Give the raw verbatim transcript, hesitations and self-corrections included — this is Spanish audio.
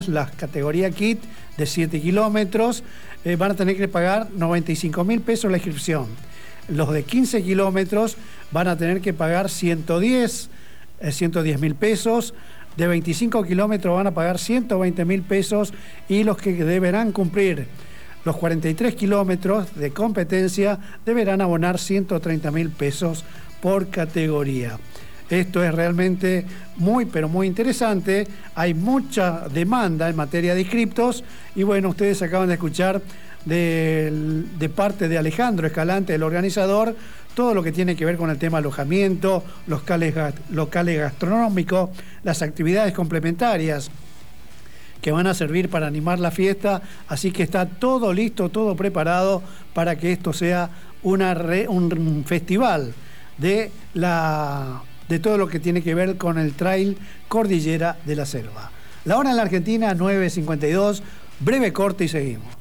las categorías kit de siete kilómetros eh, van a tener que pagar noventa y cinco mil pesos la inscripción. Los de quince kilómetros van a tener que pagar ciento diez mil pesos. De veinticinco kilómetros van a pagar ciento veinte mil pesos y los que deberán cumplir los cuarenta y tres kilómetros de competencia deberán abonar ciento treinta mil pesos por categoría. Esto es realmente muy, pero muy interesante. Hay mucha demanda en materia de inscriptos y bueno, ustedes acaban de escuchar de, de parte de Alejandro Escalante, el organizador, todo lo que tiene que ver con el tema alojamiento, locales, locales gastronómicos, las actividades complementarias que van a servir para animar la fiesta, así que está todo listo, todo preparado para que esto sea una re, un festival de, la, de todo lo que tiene que ver con el Trail Cordillera de la Selva. La hora en la Argentina, nueve cincuenta y dos, breve corte y seguimos.